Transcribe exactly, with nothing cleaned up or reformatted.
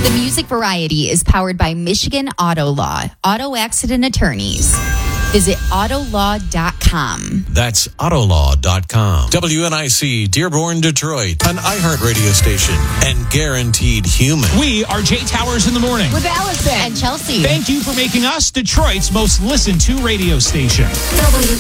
The Music Variety is powered by Michigan Auto Law, auto accident attorneys. Visit auto law dot com. That's auto law dot com. W N I C, Dearborn, Detroit, an iHeartRadio station, and guaranteed human. We are Jay Towers in the morning. With Allison and Chelsea. Thank you for making us Detroit's most listened to radio station. W